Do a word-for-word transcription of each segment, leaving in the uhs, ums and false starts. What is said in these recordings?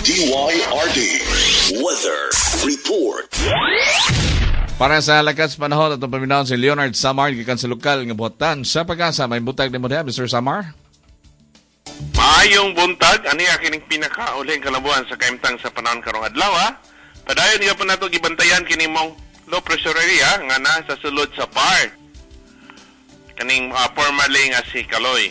D Y R D Weather Report. Para sa lakas panahon atong paminawon si Leonard Samar gikan sa lokal nga buhatan sa Pag-asa. May butag ni mo diha, Mister Samar? Maayong buntag ani kining pinakauling kalabuan sa kaimtang sa panahon karong adlaw. Padayon nga po nato gibantayan kini mong low pressure area nga na sa sulod sa P A R. Kaning uh, formerly nga si Kaloy.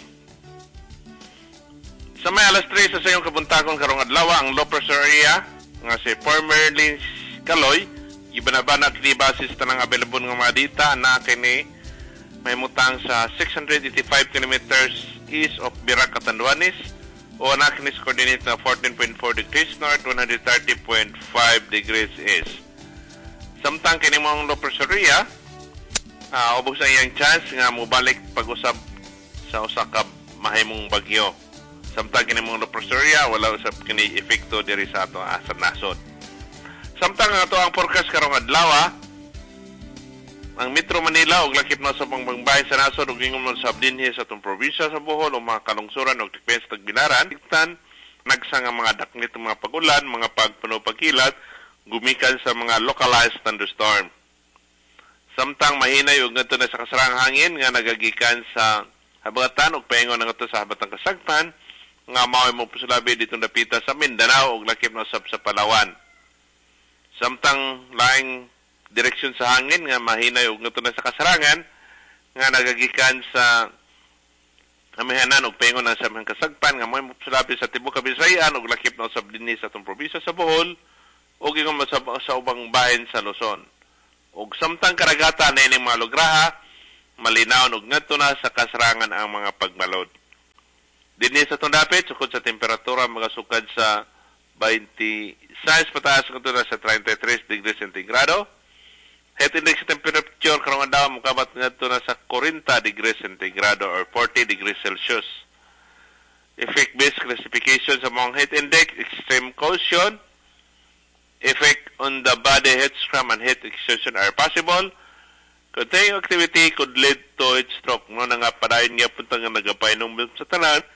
Sa may alas tres sa sayong kabuntagon karong adlaw ang low pressure area nga si formerly Kaloy ibanabana kini basis tanang available nga mga data na kini may mutang sa six hundred eighty-five kilometers east of Birac, Catanduanes o na kini coordinate na fourteen point four degrees north, one hundred thirty point five degrees east. Samtang kini mong low pressure area uh, ubos na iyang chance nga mubalik pag-usab sa usa ka mahimong bagyo. Samtang kini mong low pressure area wala usab kini epekto diri sa ato asad nasod. Samtang ato ang forecast karong adlaw, ang Metro Manila ug lakip na sa pangbangbahin sa nasod ug ingon man sa abdinhi sa atong probinsya sa Bohol o mga kalungsuran ug depends Tagbilaran, diktan nagsa nga mga daknit mga pagulan, mga pagpuno pagkilat gumikan sa mga localized thunderstorm. Samtang mahinay ug ngadto na sa kasarang hangin nga nagagikan sa habagatan ug paingon ngadto sa habatang kasagpan nga mao mo pusulabi dito dapita sa Mindanao ug lakip na usab sa Palawan. Samtang laing direksyon sa hangin nga mahinay ug ngadto na sa kasarangan nga nagagikan sa amihanan ug paingon na sa mga kasagpan nga moy sulabi sa tibuok Kabisayan ug lakip na usab dinhi sa atong probinsya sa Bohol ug ingon sa, sa ubang bahin sa Luzon. Ug samtang karagatan na ining mga lugraha malinaw ug ngadto na sa kasarangan ang mga pagbalod. Dinhi sa atong dapit sukod sa temperatura magasukad sa twenty-six pataas ngadto na sa thirty-three degrees centigrado. Heat index temperature karong adlaw mokabat ngadto na sa forty degrees centigrado or forty degrees Celsius. Effect-based classification sa mga heat index: extreme caution, effect on the body, heat strom and heat exhaustion are possible. Continuing activity could lead to heat stroke. No na nga padayon nga punta nga nagapay nung sa tanan